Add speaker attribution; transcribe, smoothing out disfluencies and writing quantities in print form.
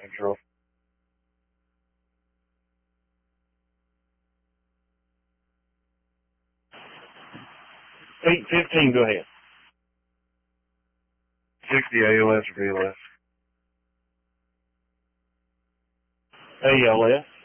Speaker 1: Control. 815, go ahead. 60 ALS or BLS? ALS.